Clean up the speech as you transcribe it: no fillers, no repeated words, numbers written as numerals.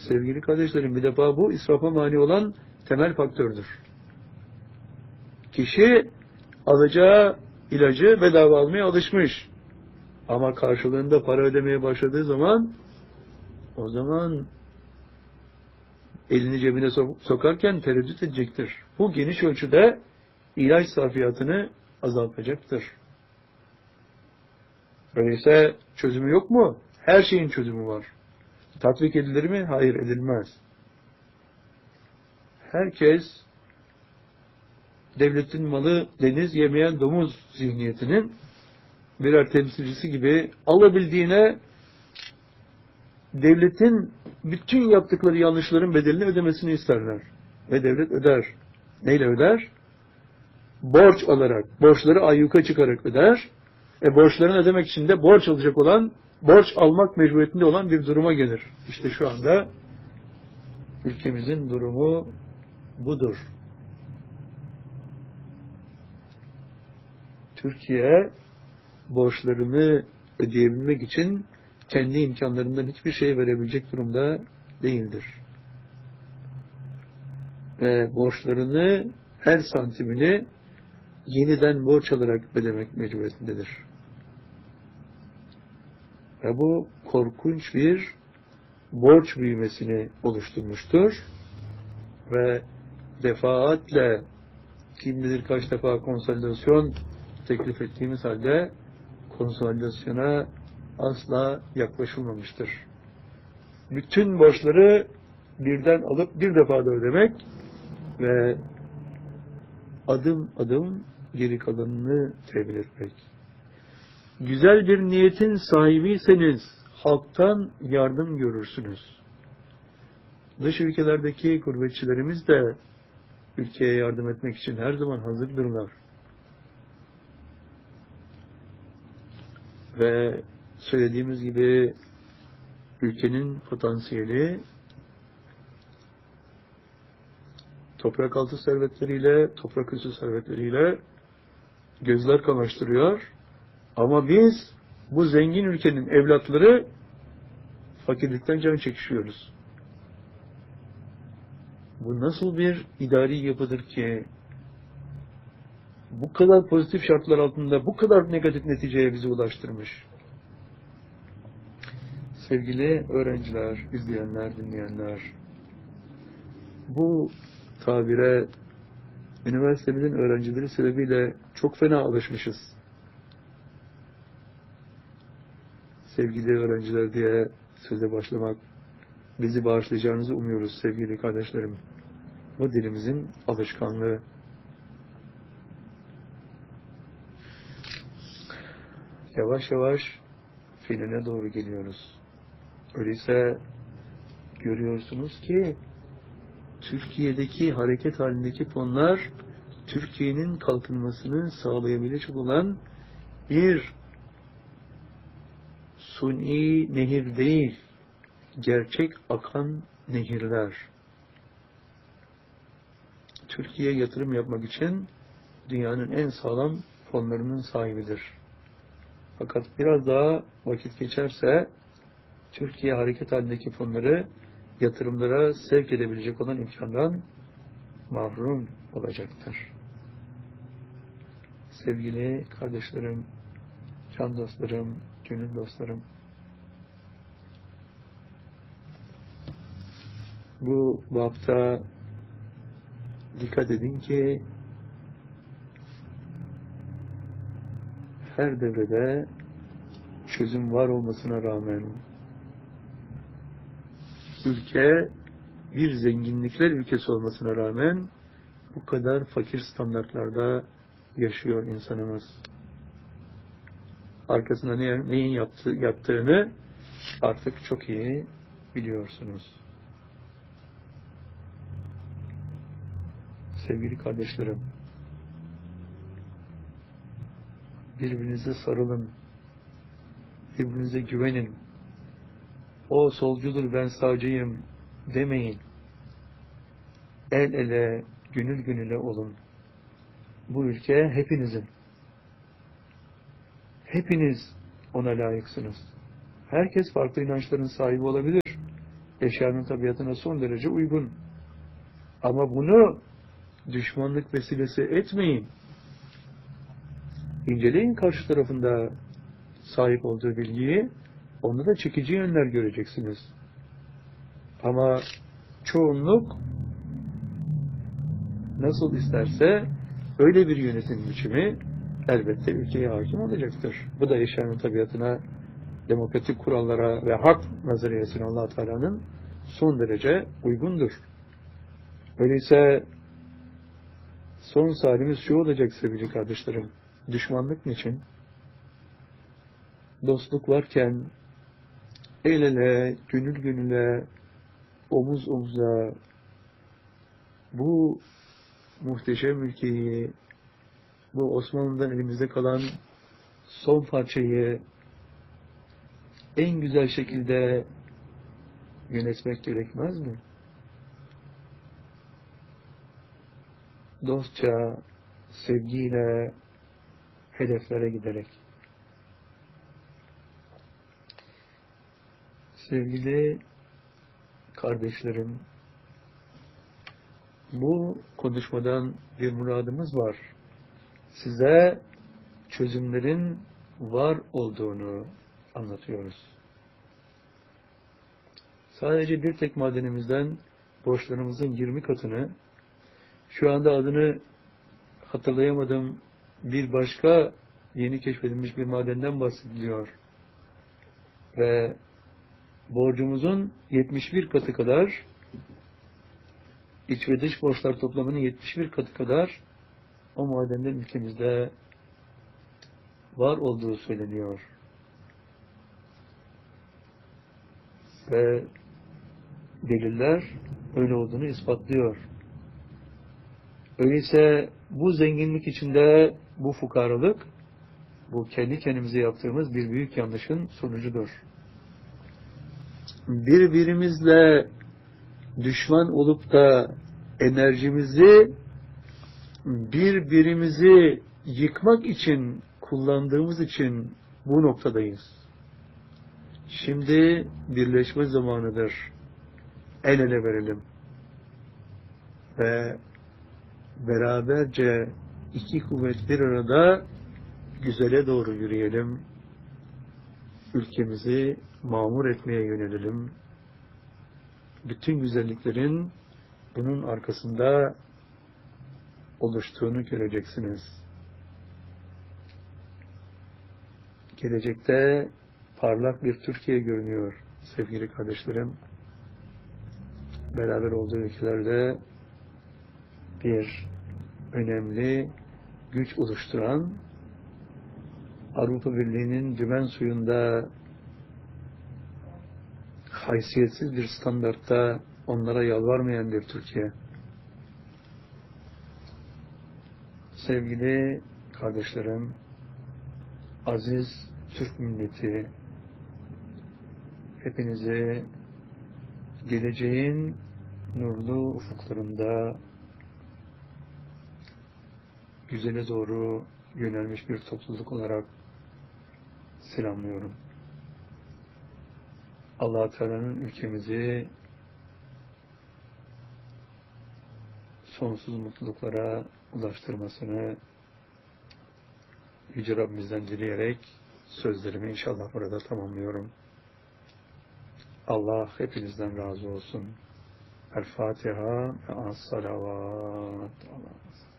Sevgili kardeşlerim, bir defa bu israfa mani olan temel faktördür. Kişi alacağı ilacı bedava almaya alışmış. Ama karşılığında para ödemeye başladığı zaman, o zaman elini cebine sokarken tereddüt edecektir. Bu geniş ölçüde ilaç sarfiyatını azaltacaktır. Öyleyse çözümü yok mu? Her şeyin çözümü var. Tatbik edilir mi? Hayır, edilmez. Herkes devletin malı deniz yemeyen domuz zihniyetinin birer temsilcisi gibi alabildiğine devletin bütün yaptıkları yanlışların bedelini ödemesini isterler. Ve devlet öder. Neyle öder? Borç alarak, borçları ayyuka çıkarak öder. Borçlarını ödemek için de borç alacak olan, borç almak mecburiyetinde olan bir duruma gelir. İşte şu anda ülkemizin durumu budur. Türkiye borçlarını ödeyebilmek için kendi imkanlarından hiçbir şey verebilecek durumda değildir. Ve borçlarını, her santimini yeniden borç alarak ödemek mecburiyetindedir. Ve bu korkunç bir borç büyümesini oluşturmuştur. Ve defaatle kim bilir kaç defa konsolidasyon teklif ettiğimiz halde konsolidasyona asla yaklaşılmamıştır. Bütün borçları birden alıp bir defada ödemek ve adım adım geri kalanını temin etmek. Güzel bir niyetin sahibiyseniz halktan yardım görürsünüz. Dış ülkelerdeki gurbetçilerimiz de ülkeye yardım etmek için her zaman hazırdırlar. Ve söylediğimiz gibi ülkenin potansiyeli toprak altı servetleriyle, toprak üstü servetleriyle gözler kamaştırıyor. Ama biz bu zengin ülkenin evlatları fakirlikten can çekişiyoruz. Bu nasıl bir idari yapıdır ki bu kadar pozitif şartlar altında bu kadar negatif neticeye bizi ulaştırmış? Sevgili öğrenciler, izleyenler, dinleyenler, bu tabire üniversitemizin öğrencileri sebebiyle çok fena alışmışız. Sevgili öğrenciler diye söze başlamak, bizi bağışlayacağınızı umuyoruz sevgili kardeşlerim. Bu dilimizin alışkanlığı. Yavaş yavaş filine doğru geliyoruz. Öyleyse görüyorsunuz ki Türkiye'deki hareket halindeki fonlar Türkiye'nin kalkınmasını sağlayabilecek olan bir suni nehir değil, gerçek akan nehirler. Türkiye yatırım yapmak için dünyanın en sağlam fonlarının sahibidir. Fakat biraz daha vakit geçerse Türkiye hareket halindeki fonları yatırımlara sevk edebilecek olan imkandan mahrum olacaktır. Sevgili kardeşlerim, can dostlarım, gönül dostlarım, bu bapta dikkat edin ki her devrede çözüm var olmasına rağmen ülke bir zenginlikler ülkesi olmasına rağmen bu kadar fakir standartlarda yaşıyor insanımız. Arkasında neyin yattığını artık çok iyi biliyorsunuz. Sevgili kardeşlerim, birbirinize sarılın, birbirinize güvenin. O solcudur, ben sağcıyım demeyin. El ele, gönül gönüle olun. Bu ülke hepinizin. Hepiniz ona layıksınız. Herkes farklı inançların sahibi olabilir. eşyanın tabiatına son derece uygun. Ama bunu düşmanlık vesilesi etmeyin. İnceleyin karşı tarafında sahip olduğu bilgiyi, onda da çekici yönler göreceksiniz. Ama çoğunluk nasıl isterse öyle bir yönetim biçimi elbette ülkeye hakim olacaktır. Bu da eşyanın tabiatına, demokratik kurallara ve hak nazariyesine Allah Teala'nın son derece uygundur. Öyleyse son halimiz şu olacak sevgili kardeşlerim. Düşmanlık niçin? Dostluk varken el ele, gönül gönüle, omuz omuza bu muhteşem ülkeyi, bu Osmanlı'dan elimizde kalan son parçayı en güzel şekilde yönetmek gerekmez mi? Dostça, sevgiyle, hedeflere giderek. Sevgili kardeşlerim, bu konuşmadan bir muradımız var. Size çözümlerin var olduğunu anlatıyoruz. Sadece bir tek madenimizden borçlarımızın 20 katını, şu anda adını hatırlayamadığım bir başka yeni keşfedilmiş bir madenden bahsediliyor. Ve borcumuzun 71 katı kadar, iç ve dış borçlar toplamının 71 katı kadar o madenden ülkemizde var olduğu söyleniyor. Ve deliller öyle olduğunu ispatlıyor. Öyleyse bu zenginlik içinde bu fukaralık, bu kendi kendimize yaptığımız bir büyük yanlışın sonucudur. Birbirimizle düşman olup da enerjimizi birbirimizi yıkmak için kullandığımız için bu noktadayız. Şimdi birleşme zamanıdır. El ele verelim. Ve beraberce iki kuvvet bir arada güzele doğru yürüyelim. Ülkemizi mamur etmeye yönelelim. Bütün güzelliklerin bunun arkasında oluştuğunu göreceksiniz. Gelecekte parlak bir Türkiye görünüyor sevgili kardeşlerim. Beraber olduğu ülkelerde bir önemli güç oluşturan, Avrupa Birliği'nin dümen suyunda haysiyetsiz bir standartta onlara yalvarmayan bir Türkiye. Sevgili kardeşlerim, aziz Türk milleti, hepinizi geleceğin nurlu ufuklarında güzele doğru yönelmiş bir topluluk olarak selamlıyorum. Allah Teala'nın ülkemizi sonsuz mutluluklara ulaştırmasını Yüce Rabbimizden dileyerek sözlerimi inşallah burada tamamlıyorum. Allah hepinizden razı olsun. El Fatiha ve as-salavat.